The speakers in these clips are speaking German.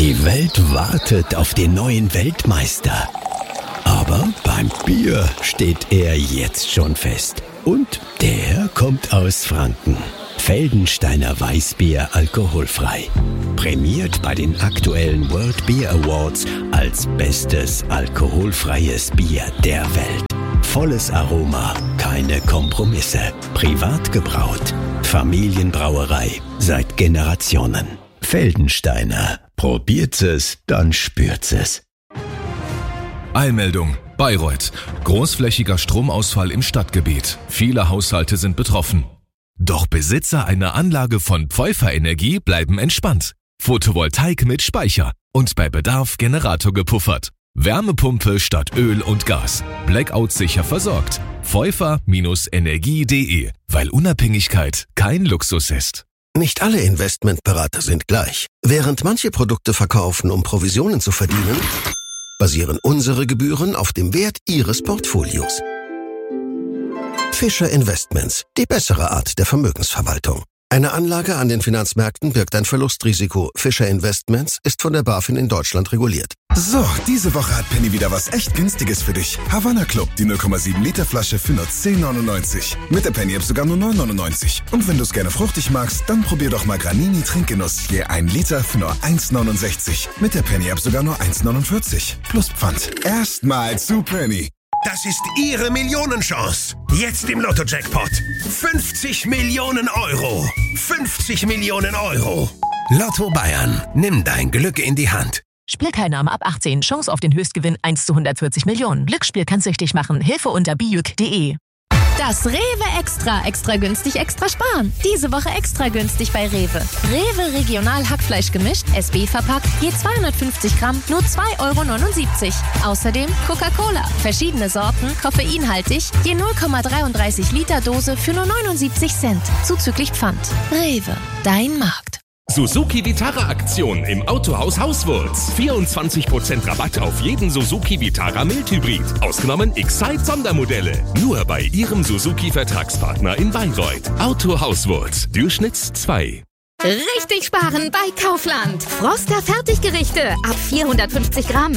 Die Welt wartet auf den neuen Weltmeister. Aber beim Bier steht er jetzt schon fest. Und der kommt aus Franken. Feldensteiner Weißbier alkoholfrei. Prämiert bei den aktuellen World Beer Awards als bestes alkoholfreies Bier der Welt. Volles Aroma, keine Kompromisse. Privat gebraut. Familienbrauerei seit Generationen. Feldensteiner. Probiert's es, dann spürt's es. Eilmeldung. Bayreuth. Großflächiger Stromausfall im Stadtgebiet. Viele Haushalte sind betroffen. Doch Besitzer einer Anlage von Pfeuffer Energie bleiben entspannt. Photovoltaik mit Speicher und bei Bedarf Generator gepuffert. Wärmepumpe statt Öl und Gas. Blackout sicher versorgt. Pfeuffer-energie.de, weil Unabhängigkeit kein Luxus ist. Nicht alle Investmentberater sind gleich. Während manche Produkte verkaufen, um Provisionen zu verdienen, basieren unsere Gebühren auf dem Wert Ihres Portfolios. Fischer Investments, die bessere Art der Vermögensverwaltung. Eine Anlage an den Finanzmärkten birgt ein Verlustrisiko. Fischer Investments ist von der BaFin in Deutschland reguliert. So, diese Woche hat Penny wieder was echt Günstiges für dich. Havanna Club, die 0,7 Liter Flasche für nur 10,99. Mit der Penny App sogar nur 9,99. Und wenn du es gerne fruchtig magst, dann probier doch mal Granini Trinkgenuss. Je 1 Liter für nur 1,69. Mit der Penny App sogar nur 1,49. Plus Pfand. Erstmal zu Penny. Das ist Ihre Millionenchance. Jetzt im Lotto-Jackpot. 50 Millionen Euro. 50 Millionen Euro. Lotto Bayern. Nimm dein Glück in die Hand. Spielteilnahme ab 18. Chance auf den Höchstgewinn 1 zu 140 Millionen. Glücksspiel kann süchtig machen. Hilfe unter bijuk.de. Das Rewe Extra günstig, extra sparen. Diese Woche extra günstig bei Rewe. Rewe Regional Hackfleisch gemischt, SB verpackt, je 250 Gramm, nur 2,79 €. Außerdem Coca-Cola, verschiedene Sorten, koffeinhaltig, je 0,33 Liter Dose für nur 79 Cent. Zuzüglich Pfand. Rewe, dein Markt. Suzuki Vitara Aktion im Autohaus Hauswurz. 24% Rabatt auf jeden Suzuki Vitara Mildhybrid. Ausgenommen Excite Sondermodelle. Nur bei Ihrem Suzuki Vertragspartner in Bayreuth. Autohaus Wurz. Durchschnitt 2. Richtig sparen bei Kaufland. Froster Fertiggerichte ab 450 Gramm.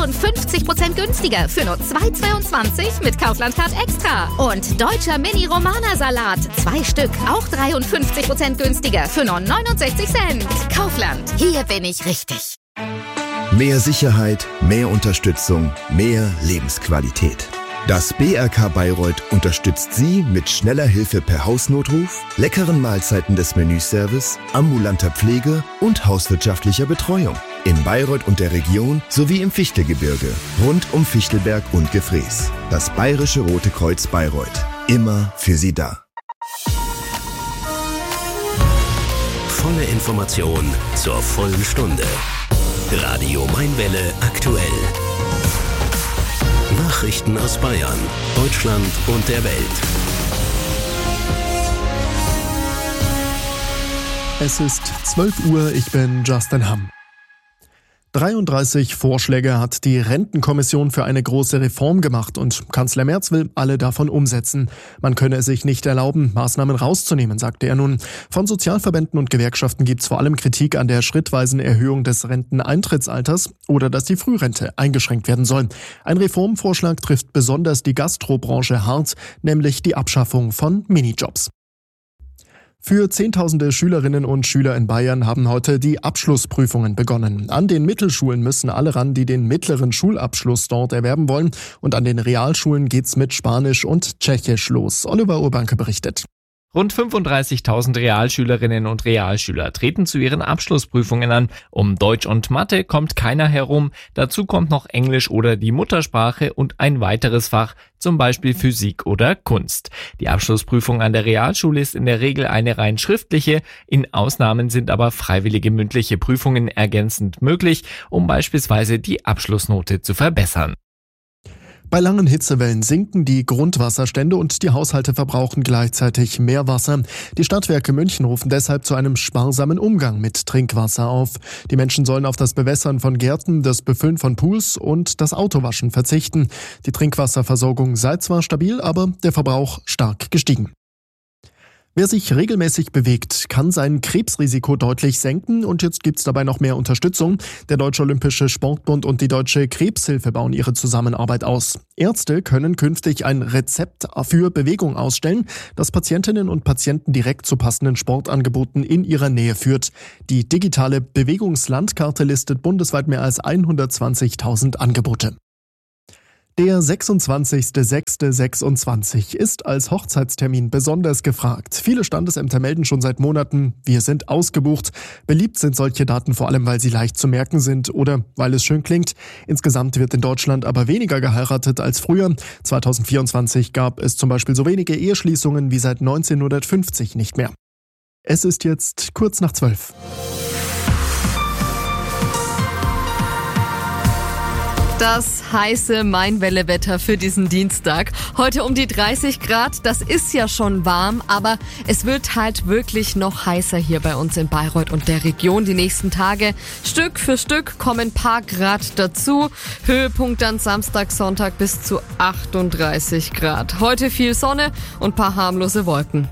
53% günstiger für nur 2,22 mit Kaufland Card Extra. Und deutscher Mini-Romana-Salat. 2 Stück, auch 53% günstiger für nur 69 Cent. Kaufland, hier bin ich richtig. Mehr Sicherheit, mehr Unterstützung, mehr Lebensqualität. Das BRK Bayreuth unterstützt Sie mit schneller Hilfe per Hausnotruf, leckeren Mahlzeiten des Menüservice, ambulanter Pflege und hauswirtschaftlicher Betreuung. In Bayreuth und der Region sowie im Fichtelgebirge, rund um Fichtelberg und Gefrees. Das Bayerische Rote Kreuz Bayreuth. Immer für Sie da. Volle Information zur vollen Stunde. Radio Mainwelle aktuell. Nachrichten aus Bayern, Deutschland und der Welt. Es ist 12 Uhr, ich bin Justin Hamm. 33 Vorschläge hat die Rentenkommission für eine große Reform gemacht und Kanzler Merz will alle davon umsetzen. Man könne es sich nicht erlauben, Maßnahmen rauszunehmen, sagte er nun. Von Sozialverbänden und Gewerkschaften gibt's vor allem Kritik an der schrittweisen Erhöhung des Renteneintrittsalters oder dass die Frührente eingeschränkt werden soll. Ein Reformvorschlag trifft besonders die Gastrobranche hart, nämlich die Abschaffung von Minijobs. Für Zehntausende Schülerinnen und Schüler in Bayern haben heute die Abschlussprüfungen begonnen. An den Mittelschulen müssen alle ran, die den mittleren Schulabschluss dort erwerben wollen. Und an den Realschulen geht's mit Spanisch und Tschechisch los. Oliver Urbanke berichtet. Rund 35.000 Realschülerinnen und Realschüler treten zu ihren Abschlussprüfungen an. Um Deutsch und Mathe kommt keiner herum. Dazu kommt noch Englisch oder die Muttersprache und ein weiteres Fach, zum Beispiel Physik oder Kunst. Die Abschlussprüfung an der Realschule ist in der Regel eine rein schriftliche. In Ausnahmen sind aber freiwillige mündliche Prüfungen ergänzend möglich, um beispielsweise die Abschlussnote zu verbessern. Bei langen Hitzewellen sinken die Grundwasserstände und die Haushalte verbrauchen gleichzeitig mehr Wasser. Die Stadtwerke München rufen deshalb zu einem sparsamen Umgang mit Trinkwasser auf. Die Menschen sollen auf das Bewässern von Gärten, das Befüllen von Pools und das Autowaschen verzichten. Die Trinkwasserversorgung sei zwar stabil, aber der Verbrauch stark gestiegen. Wer sich regelmäßig bewegt, kann sein Krebsrisiko deutlich senken und jetzt gibt's dabei noch mehr Unterstützung. Der Deutsche Olympische Sportbund und die Deutsche Krebshilfe bauen ihre Zusammenarbeit aus. Ärzte können künftig ein Rezept für Bewegung ausstellen, das Patientinnen und Patienten direkt zu passenden Sportangeboten in ihrer Nähe führt. Die digitale Bewegungslandkarte listet bundesweit mehr als 120.000 Angebote. Der 26.06.26 ist als Hochzeitstermin besonders gefragt. Viele Standesämter melden schon seit Monaten, wir sind ausgebucht. Beliebt sind solche Daten vor allem, weil sie leicht zu merken sind oder weil es schön klingt. Insgesamt wird in Deutschland aber weniger geheiratet als früher. 2024 gab es zum Beispiel so wenige Eheschließungen wie seit 1950 nicht mehr. Es ist jetzt kurz nach 12. Das heiße Mainwelle-Wetter für diesen Dienstag. Heute um die 30 Grad, das ist ja schon warm, aber es wird halt wirklich noch heißer hier bei uns in Bayreuth und der Region die nächsten Tage. Stück für Stück kommen ein paar Grad dazu. Höhepunkt dann Samstag, Sonntag bis zu 38 Grad. Heute viel Sonne und ein paar harmlose Wolken.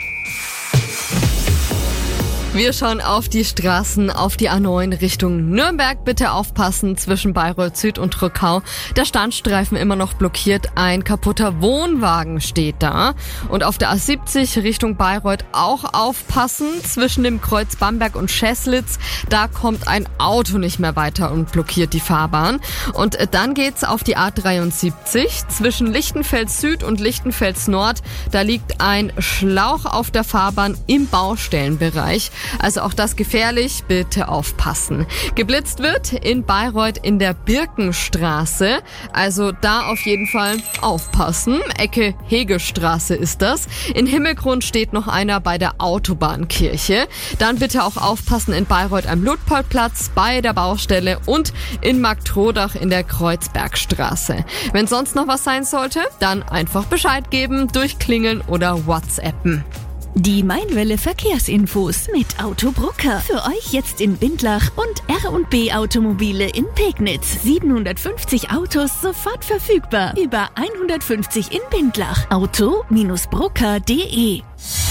Wir schauen auf die Straßen, auf die A9 Richtung Nürnberg. Bitte aufpassen zwischen Bayreuth Süd und Rückau. Der Standstreifen immer noch blockiert. Ein kaputter Wohnwagen steht da. Und auf der A70 Richtung Bayreuth auch aufpassen. Zwischen dem Kreuz Bamberg und Scheßlitz, da kommt ein Auto nicht mehr weiter und blockiert die Fahrbahn. Und dann geht's auf die A73 zwischen Lichtenfels Süd und Lichtenfels Nord. Da liegt ein Schlauch auf der Fahrbahn im Baustellenbereich. Also auch das gefährlich, bitte aufpassen. Geblitzt wird in Bayreuth in der Birkenstraße, also da auf jeden Fall aufpassen. Ecke Hegestraße ist das. In Himmelgrund steht noch einer bei der Autobahnkirche. Dann bitte auch aufpassen in Bayreuth am Ludpoldplatz, bei der Baustelle und in Marktrodach in der Kreuzbergstraße. Wenn sonst noch was sein sollte, dann einfach Bescheid geben, durchklingeln oder WhatsAppen. Die Mainwelle Verkehrsinfos mit Autobrucker. Für euch jetzt in Bindlach und R&B Automobile in Pegnitz. 750 Autos sofort verfügbar. Über 150 in Bindlach. Auto-brucker.de.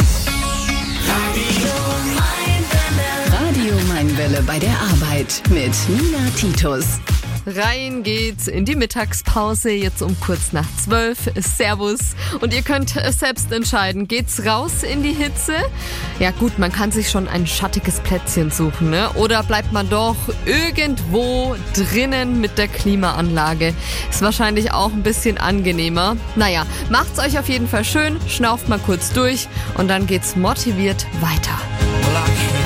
Radio Mainwelle bei der Arbeit mit Nina Titus. Rein geht's in die Mittagspause, jetzt um kurz nach 12. Servus. Und ihr könnt selbst entscheiden, geht's raus in die Hitze? Ja gut, man kann sich schon ein schattiges Plätzchen suchen, ne? Oder bleibt man doch irgendwo drinnen mit der Klimaanlage? Ist wahrscheinlich auch ein bisschen angenehmer. Naja, macht's euch auf jeden Fall schön, schnauft mal kurz durch und dann geht's motiviert weiter.